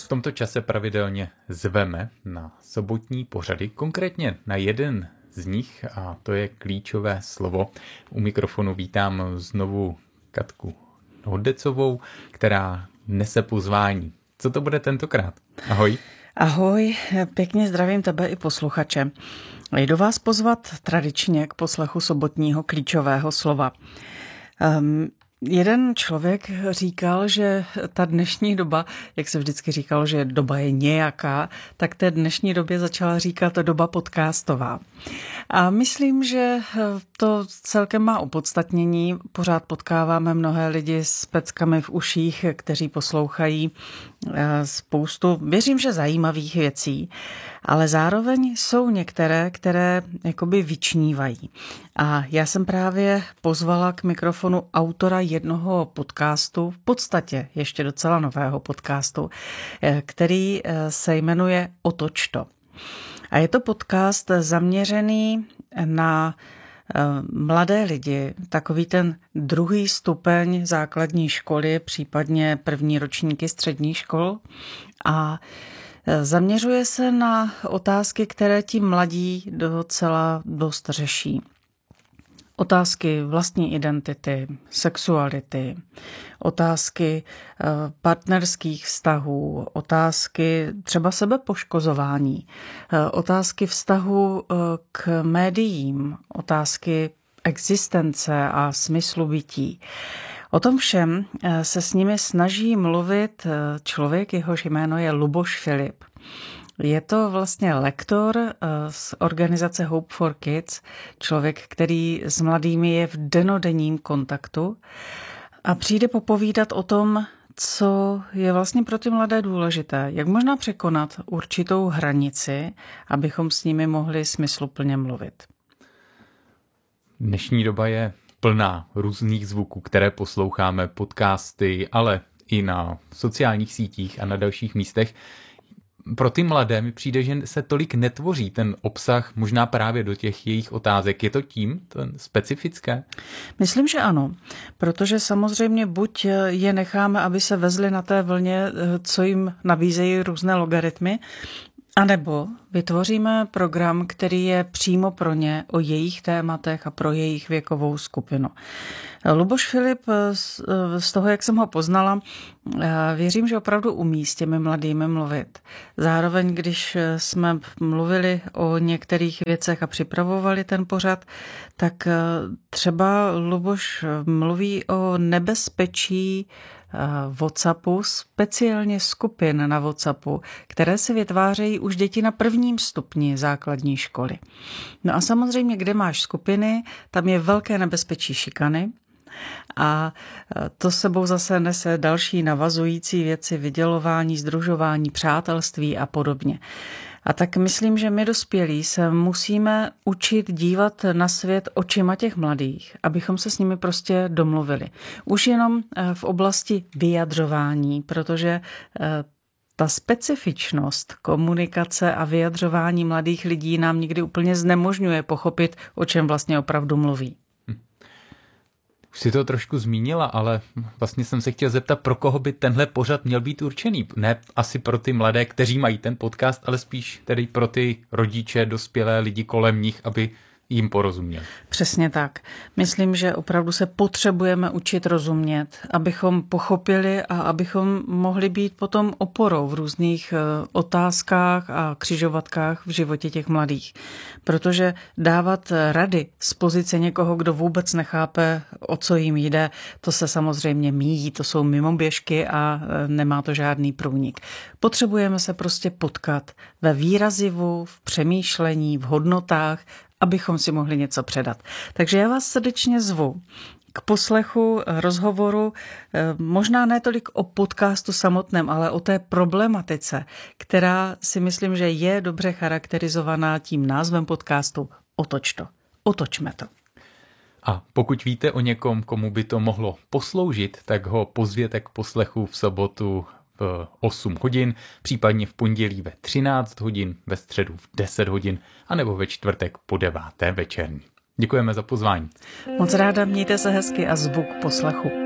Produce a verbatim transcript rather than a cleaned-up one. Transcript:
V tomto čase pravidelně zveme na sobotní pořady, konkrétně na jeden z nich, a to je klíčové slovo. U mikrofonu vítám znovu Katku Hodecovou, která nese pozvání. Co to bude tentokrát? Ahoj. Ahoj, pěkně zdravím tebe i posluchače. Jdu vás pozvat tradičně k poslechu sobotního klíčového slova. Um, Jeden člověk říkal, že ta dnešní doba, jak se vždycky říkalo, že doba je nějaká, tak té dnešní době začala říkat doba podcastová. A myslím, že to celkem má opodstatnění. Pořád potkáváme mnohé lidi s peckami v uších, kteří poslouchají spoustu, věřím, že zajímavých věcí, ale zároveň jsou některé, které jakoby vyčnívají. A já jsem právě pozvala k mikrofonu autora jednoho podcastu, v podstatě ještě docela nového podcastu, který se jmenuje Otoč to. A je to podcast zaměřený na mladé lidi, takový ten druhý stupeň základní školy, případně první ročníky středních škol, a zaměřuje se na otázky, které ti mladí docela dost řeší. Otázky vlastní identity, sexuality, otázky partnerských vztahů, otázky třeba sebepoškozování, otázky vztahu k médiím, otázky existence a smyslu bytí. O tom všem se s nimi snaží mluvit člověk, jehož jméno je Luboš Filip. Je to vlastně lektor z organizace Hope for Kids, člověk, který s mladými je v dennodenním kontaktu a přijde popovídat o tom, co je vlastně pro ty mladé důležité, jak možná překonat určitou hranici, abychom s nimi mohli smysluplně mluvit. Dnešní doba je plná různých zvuků, které posloucháme, podcasty, ale i na sociálních sítích a na dalších místech. Pro ty mladé mi přijde, že se tolik netvoří ten obsah možná právě do těch jejich otázek. Je to tím ten specifické? Myslím, že ano, protože samozřejmě buď je necháme, aby se vezli na té vlně, co jim nabízejí různé logaritmy, anebo vytvoříme program, který je přímo pro ně, o jejich tématech a pro jejich věkovou skupinu. Luboš Filip, z toho, jak jsem ho poznala, věřím, že opravdu umí s těmi mladými mluvit. Zároveň, když jsme mluvili o některých věcech a připravovali ten pořad, tak třeba Luboš mluví o nebezpečí WhatsAppu, speciálně skupin na WhatsAppu, které se vytvářejí už děti na prvním stupni základní školy. No a samozřejmě, kde máš skupiny, tam je velké nebezpečí šikany a to sebou zase nese další navazující věci, vydělování, sdružování, přátelství a podobně. A tak myslím, že my dospělí se musíme učit dívat na svět očima těch mladých, abychom se s nimi prostě domluvili. Už jenom v oblasti vyjadřování, protože ta specifičnost komunikace a vyjadřování mladých lidí nám někdy úplně znemožňuje pochopit, o čem vlastně opravdu mluví. Už si to trošku zmínila, ale vlastně jsem se chtěl zeptat, pro koho by tenhle pořad měl být určený. Ne asi pro ty mladé, kteří mají ten podcast, ale spíš tedy pro ty rodiče, dospělé lidi kolem nich, aby jim porozuměl. Přesně tak. Myslím, že opravdu se potřebujeme učit rozumět, abychom pochopili a abychom mohli být potom oporou v různých otázkách a křižovatkách v životě těch mladých. Protože dávat rady z pozice někoho, kdo vůbec nechápe, o co jim jde, to se samozřejmě míjí, to jsou mimoběžky a nemá to žádný průnik. Potřebujeme se prostě potkat ve výrazivu, v přemýšlení, v hodnotách, abychom si mohli něco předat. Takže já vás srdečně zvu k poslechu rozhovoru, možná ne tolik o podcastu samotném, ale o té problematice, která si myslím, že je dobře charakterizovaná tím názvem podcastu Otoč to. Otočme to. A pokud víte o někom, komu by to mohlo posloužit, tak ho pozvěte k poslechu v sobotu v osm hodin, případně v pondělí ve třináct hodin, ve středu v deset hodin, anebo ve čtvrtek po deváté večerní. Děkujeme za pozvání. Moc ráda, mějte se hezky a zvuk poslechu.